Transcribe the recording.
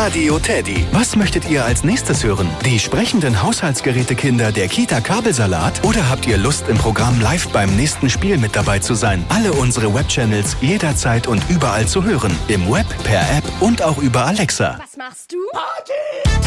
Radio Teddy. Was möchtet ihr als nächstes hören? Die sprechenden Haushaltsgerätekinder der Kita Kabelsalat? Oder habt ihr Lust, im Programm live beim nächsten Spiel mit dabei zu sein? Alle unsere Webchannels jederzeit und überall zu hören. Im Web, per App und auch über Alexa. Was machst du? Party!